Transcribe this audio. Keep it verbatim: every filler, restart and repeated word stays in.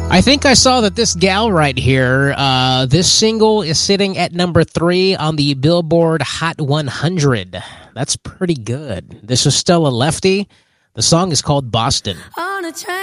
I think I saw that this gal right here, uh, this single is sitting at number three on the Billboard Hot one hundred. That's pretty good. This is Stella Lefty. The song is called Boston. On a train.